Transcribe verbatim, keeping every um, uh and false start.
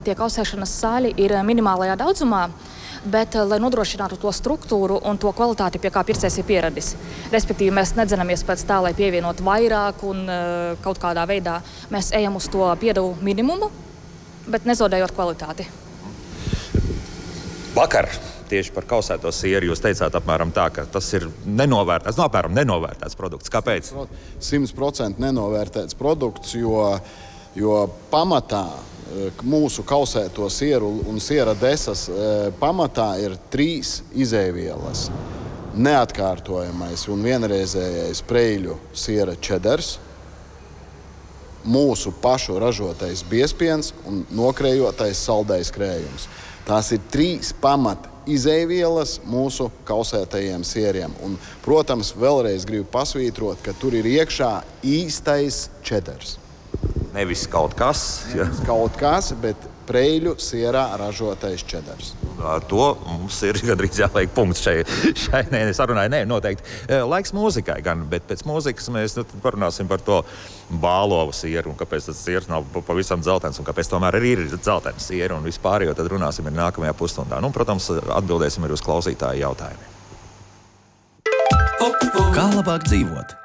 Tie kausēšanas sāļi ir minimālajā daudzumā, bet, lai nodrošinātu to struktūru un to kvalitāti, pie kā pircējs ir pieradis. Respektīvi, mēs nedzinamies pēc tā, lai pievienot vairāk un uh, kaut kādā veidā mēs ejam uz to piedevu minimumu, bet nezaudējot kvalitāti. Vakar tieši par kausēto sieru jūs teicāt apmēram tā, ka tas ir nenovērtēts, no apmēram nenovērtēts produkts. Kāpēc? simt procenti nenovērtēts produkts, jo, jo pamatā mūsu kausēto sieru un siera desas pamatā ir trīs izēvielas. Neatkārtojamais un vienreizējais preļu siera čeders, mūsu pašu ražotais biezpiens un nokrējotais saldais krējums. Tās ir trīs pamat izēvielas mūsu kausētajiem sieriem. Un, protams, vēlreiz gribu pasvītrot, ka tur ir iekšā īstais čeders. Nevis kaut kas. Nevis kaut kas, bet preļu sierā ražotais čeders. Ar to mums ir gandrīz jāliek punkts šai, šai nē, sarunai. Nē, noteikti. Laiks mūzikai gan, bet pēc mūzikas mēs nu, parunāsim par to bālovu sieru un kāpēc tas siers nav pavisam dzeltens un kāpēc tomēr arī ir dzeltens siera un vispār, jo tad runāsim ir nākamajā pusstundā. Nu, protams, atbildēsim arī uz klausītāju jautājumiem. Kā labāk dzīvot?